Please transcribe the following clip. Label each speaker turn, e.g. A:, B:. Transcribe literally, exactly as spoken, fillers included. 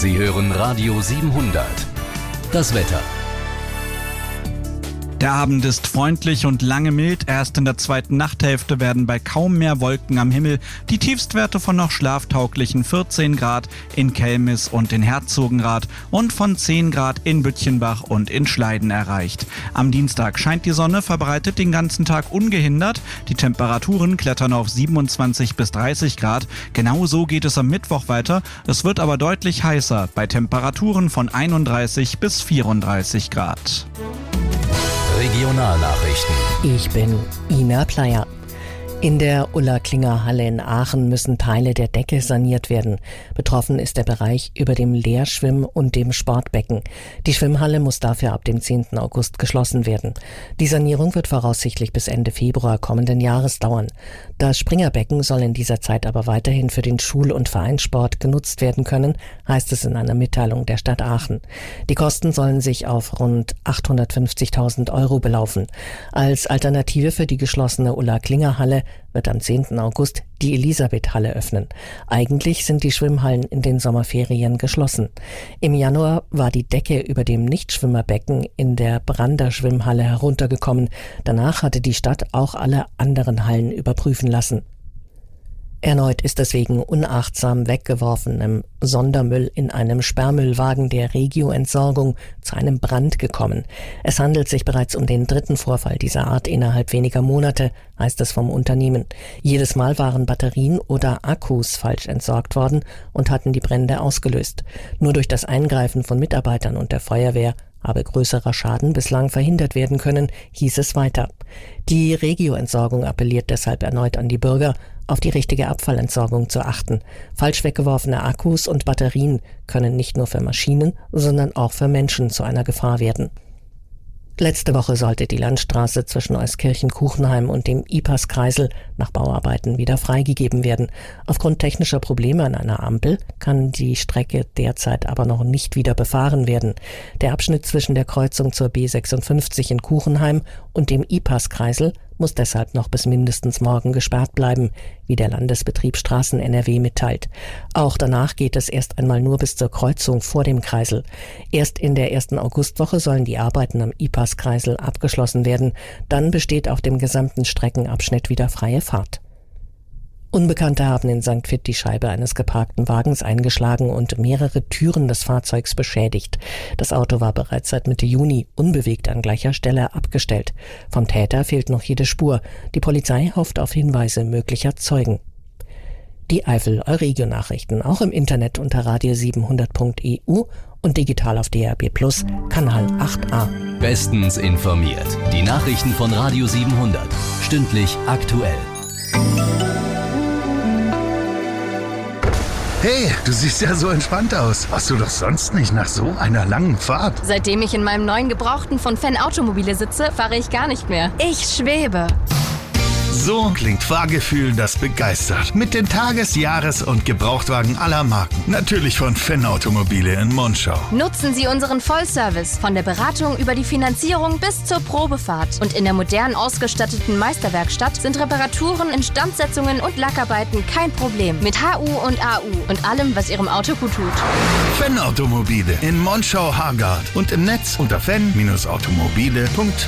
A: Sie hören Radio siebenhundert. Das Wetter.
B: Der Abend ist freundlich und lange mild. Erst in der zweiten Nachthälfte werden bei kaum mehr Wolken am Himmel die Tiefstwerte von noch schlaftauglichen vierzehn Grad in Kelmis und in Herzogenrath und von zehn Grad in Bütchenbach und in Schleiden erreicht. Am Dienstag scheint die Sonne, verbreitet den ganzen Tag ungehindert. Die Temperaturen klettern auf siebenundzwanzig bis dreißig Grad. Genauso geht es am Mittwoch weiter. Es wird aber deutlich heißer, bei Temperaturen von einunddreißig bis vierunddreißig Grad.
A: Regionalnachrichten.
C: Ich bin Ina Pleyer. In der Ulla-Klinger-Halle in Aachen müssen Teile der Decke saniert werden. Betroffen ist der Bereich über dem Leerschwimm- und dem Sportbecken. Die Schwimmhalle muss dafür ab dem zehnten August geschlossen werden. Die Sanierung wird voraussichtlich bis Ende Februar kommenden Jahres dauern. Das Springerbecken soll in dieser Zeit aber weiterhin für den Schul- und Vereinssport genutzt werden können, heißt es in einer Mitteilung der Stadt Aachen. Die Kosten sollen sich auf rund achthundertfünfzigtausend Euro belaufen. Als Alternative für die geschlossene Ulla-Klinger-Halle wird am zehnten August die Elisabeth-Halle öffnen. Eigentlich sind die Schwimmhallen in den Sommerferien geschlossen. Im Januar war die Decke über dem Nichtschwimmerbecken in der Brander Schwimmhalle heruntergekommen. Danach hatte die Stadt auch alle anderen Hallen überprüfen lassen. Erneut ist es wegen unachtsam weggeworfenem Sondermüll in einem Sperrmüllwagen der Regio-Entsorgung zu einem Brand gekommen. Es handelt sich bereits um den dritten Vorfall dieser Art innerhalb weniger Monate, heißt es vom Unternehmen. Jedes Mal waren Batterien oder Akkus falsch entsorgt worden und hatten die Brände ausgelöst. Nur durch das Eingreifen von Mitarbeitern und der Feuerwehr habe größerer Schaden bislang verhindert werden können, hieß es weiter. Die Regio-Entsorgung appelliert deshalb erneut an die Bürger, auf die richtige Abfallentsorgung zu achten. Falsch weggeworfene Akkus und Batterien können nicht nur für Maschinen, sondern auch für Menschen zu einer Gefahr werden. Letzte Woche sollte die Landstraße zwischen Euskirchen-Kuchenheim und dem I P A S-Kreisel nach Bauarbeiten wieder freigegeben werden. Aufgrund technischer Probleme an einer Ampel kann die Strecke derzeit aber noch nicht wieder befahren werden. Der Abschnitt zwischen der Kreuzung zur B sechsundfünfzig in Kuchenheim und dem I P A S-Kreisel muss deshalb noch bis mindestens morgen gesperrt bleiben, wie der Landesbetrieb Straßen N R W mitteilt. Auch danach geht es erst einmal nur bis zur Kreuzung vor dem Kreisel. Erst in der ersten Augustwoche sollen die Arbeiten am I P A S-Kreisel abgeschlossen werden. Dann besteht auf dem gesamten Streckenabschnitt wieder freie Fahrt. Unbekannte haben in Sankt Vith die Scheibe eines geparkten Wagens eingeschlagen und mehrere Türen des Fahrzeugs beschädigt. Das Auto war bereits seit Mitte Juni unbewegt an gleicher Stelle abgestellt. Vom Täter fehlt noch jede Spur. Die Polizei hofft auf Hinweise möglicher Zeugen. Die Eifel Euregio-Nachrichten auch im Internet unter radio siebenhundert punkt e u und digital auf D R B Plus, Kanal acht a.
A: Bestens informiert. Die Nachrichten von Radio siebenhundert. Stündlich aktuell.
D: Hey, du siehst ja so entspannt aus. Warst du doch sonst nicht nach so einer langen Fahrt?
E: Seitdem ich in meinem neuen Gebrauchten von Fenn Automobile sitze, fahre ich gar nicht mehr. Ich schwebe.
D: So klingt Fahrgefühl, das begeistert. Mit den Tages-, Jahres- und Gebrauchtwagen aller Marken. Natürlich von Fenn Automobile in Monschau.
E: Nutzen Sie unseren Vollservice von der Beratung über die Finanzierung bis zur Probefahrt. Und in der modern ausgestatteten Meisterwerkstatt sind Reparaturen, Instandsetzungen und Lackarbeiten kein Problem. Mit H U und A U und allem, was Ihrem Auto gut tut.
D: Fenn Automobile in Monschau-Hargard und im Netz unter fenn Bindestrich automobile punkt